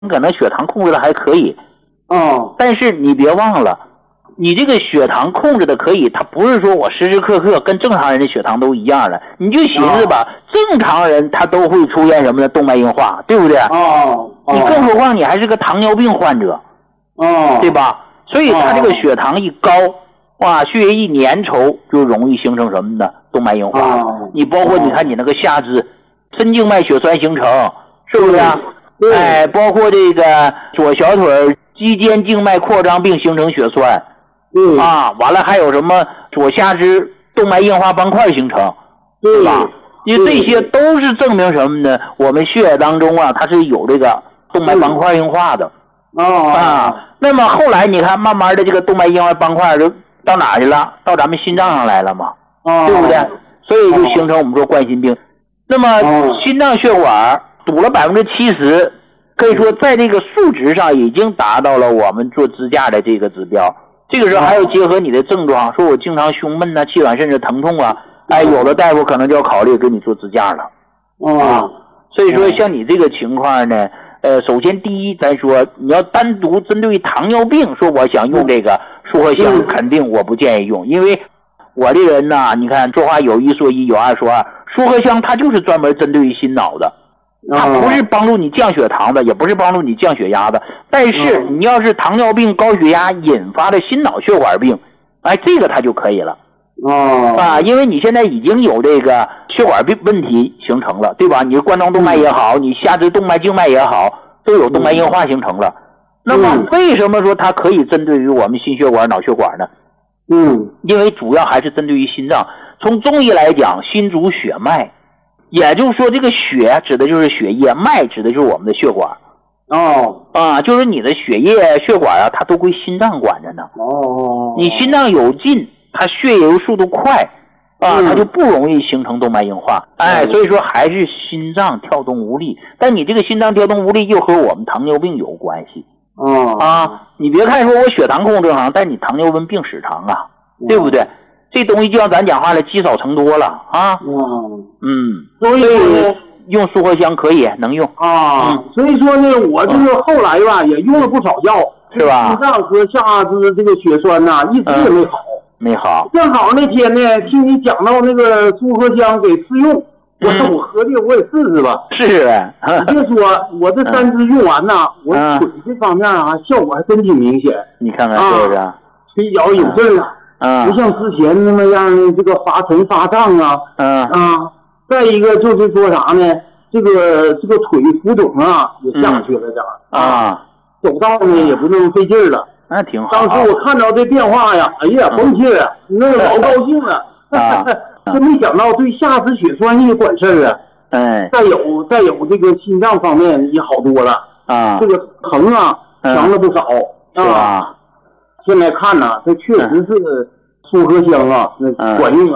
你可能血糖控制的还可以，但是你别忘了，你这个血糖控制的可以，它不是说我时时刻刻跟正常人的血糖都一样的，你就寻思吧，正常人他都会出现什么呢？动脉硬化，对不对？你更何况你还是个糖尿病患者，对吧？所以他这个血糖一高，哇，血液一粘稠，就容易形成什么呢？动脉硬化。你包括你看你那个下肢深静脉血栓形成，是不是啊？哎，包括这个左小腿肌间静脉扩张并形成血栓，完了还有什么左下肢动脉硬化斑块形成，对吧？因为这些都是证明什么呢？我们血液当中啊，它是有这个动脉斑块硬化的。那么后来你看，慢慢的这个动脉硬化斑块就到哪去了？到咱们心脏上来了嘛，对不对？所以就形成我们说冠心病。那么心脏血管堵了70%，可以说在这个数值上已经达到了我们做支架的这个指标。这个时候还要结合你的症状，说我经常胸闷啊、气短甚至疼痛啊，有的大夫可能就要考虑给你做支架了。所以说像你这个情况呢，首先第一，咱说你要单独针对糖尿病说我想用这个舒和香，肯定我不建议用，因为我这人呢，你看说话有一说一，有二说二，舒和香它就是专门针对于心脑的，它不是帮助你降血糖的，也不是帮助你降血压的。但是你要是糖尿病、高血压引发的心脑血管病，这个它就可以了。因为你现在已经有这个血管病问题形成了，对吧？你的冠状动脉也好，你下肢动脉静脉也好，都有动脉硬化形成了。那么为什么说它可以针对于我们心血管、脑血管呢？因为主要还是针对于心脏。从中医来讲，心主血脉，也就是说这个血指的就是血液，脉指的就是我们的血管。就是你的血液血管啊，它都归心脏管着呢。你心脏有劲，它血流速度快它就不容易形成动脉硬化。所以说还是心脏跳动无力，但你这个心脏跳动无力又和我们糖尿病有关系。你别看说我血糖控制好，但你糖尿病史长啊，对不对？这东西就像咱讲话了，积少成多了所以用舒和香可以能用所以说呢，我这个后来吧也用了不少药， 是吧？ 心脏和下肢这个血栓呐，一直也没好。正好那天呢，听你讲到那个舒和香给试用，我合计我也试试吧。 是啊， 你别说，我这3支用完呐，我腿这方面效果还真挺明显。 你看看是不是？ 腿脚有劲了。不像之前那么样的这个发沉发胀再一个就是说啥呢，这个腿浮肿也下去了走道呢也不那么费劲了， 那挺好。 当时我看到这变化呀，哎呀甭提了，那老高兴了真没想到对下肢血栓也管事儿再有这个心脏方面也好多了这个疼强了不少是吧？ 现在看呐，这确实是舒和香那管用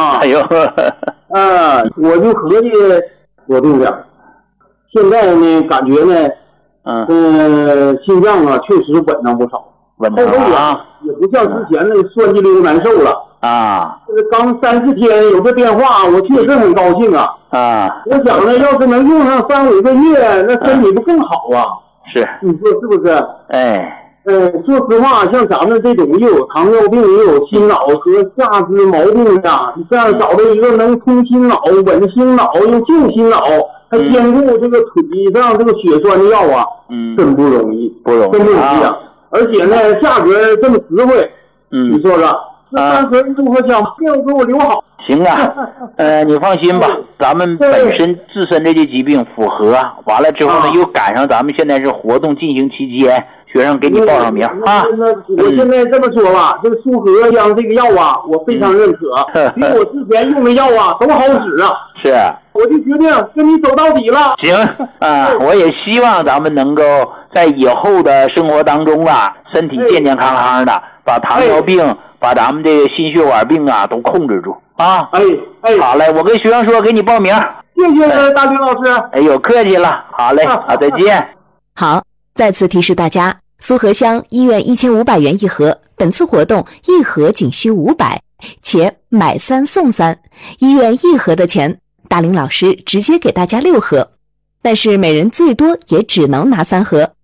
我就合计我这点现在呢感觉呢心脏确实稳当不少，后也不像之前那酸激溜难受了刚3-4天有这变化，我确实很高兴我想呢，要是能用上3-5个月，那身体不更好是， 你说是不是？说实话，像咱们这种又有糖尿病又有心脑和下肢毛病你这样找到一个能通心脑、稳心脑又救心脑，还兼顾这个腿上这个血栓的药真不容易，真不容易而且呢，价格这么实惠，你说说，这3盒舒和香病给我留好。 行你放心吧，咱们本身自身这些疾病符合，完了之后呢，又赶上咱们现在是活动进行期间，学生给你报上名我现在这么说吧，这个舒和香这个药我非常认可，比我之前用的药都好使是， 我就决定跟你走到底了。 行我也希望咱们能够在以后的生活当中身体健健康康的，把糖尿病把咱们这个心血管病都控制住好嘞，我跟学生说给你报名。 谢谢大林老师。 有客气了，好嘞，好，再见。 好，再次提示大家，苏和香医院1500元一盒，本次活动一盒仅需500，且买3送3，医院一盒的钱，大林老师直接给大家6盒。 但是每人最多也只能拿3盒。